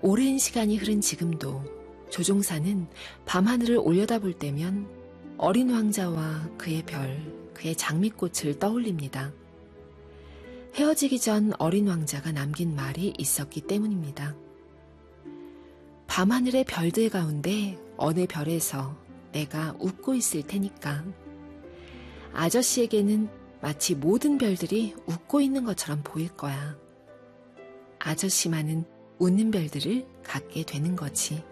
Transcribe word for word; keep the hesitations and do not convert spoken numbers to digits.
오랜 시간이 흐른 지금도 조종사는 밤하늘을 올려다볼 때면 어린 왕자와 그의 별, 그의 장미꽃을 떠올립니다. 헤어지기 전 어린 왕자가 남긴 말이 있었기 때문입니다. 밤하늘의 별들 가운데 어느 별에서 내가 웃고 있을 테니까. 아저씨에게는 마치 모든 별들이 웃고 있는 것처럼 보일 거야. 아저씨만은 웃는 별들을 갖게 되는 거지.